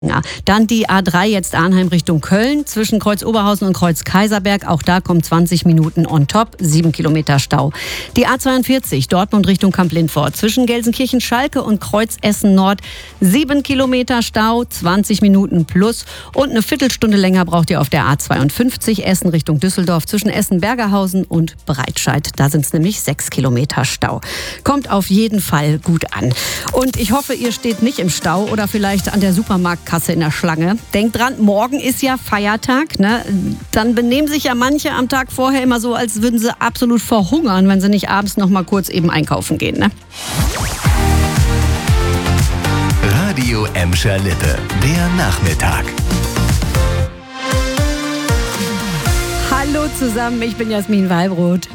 Ja, dann die A3 jetzt Arnheim Richtung Köln zwischen Kreuz Oberhausen und Kreuz Kaiserberg. Auch da kommen 20 Minuten on top, 7 Kilometer Stau. Die A42 Dortmund Richtung Kamp-Lindfort zwischen Gelsenkirchen-Schalke und Kreuz Essen Nord. 7 Kilometer Stau, 20 Minuten plus. Und eine Viertelstunde länger braucht ihr auf der A52 Essen Richtung Düsseldorf zwischen Essen-Bergerhausen und Breitscheid. Da sind es nämlich 6 Kilometer Stau. Kommt auf jeden Fall gut an. Und ich hoffe, ihr steht nicht im Stau oder vielleicht an der Supermarktkasse in der Schlange. Denkt dran, morgen ist ja Feiertag, ne? Dann benehmen sich ja manche am Tag vorher immer so, als würden sie absolut verhungern, wenn sie nicht abends noch mal kurz eben einkaufen gehen, ne? Radio Emscher Lippe, der Nachmittag. Hallo zusammen, ich bin Jasmin Wallbrot.